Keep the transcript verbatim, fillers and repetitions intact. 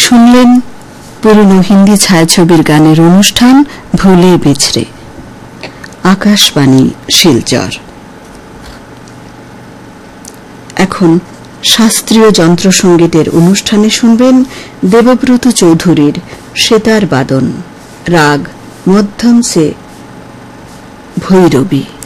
শুনলেন পুরনো হিন্দি ছায়াছবির গানের অনুষ্ঠান ভুলে বিছড়ে। আকাশবাণী শিলচর। এখন শাস্ত্রীয় যন্ত্রসঙ্গীতের অনুষ্ঠানে শুনবেন দেবব্রত চৌধুরীর সেতার বাদন, রাগ মধ্যম সে ভৈরবী।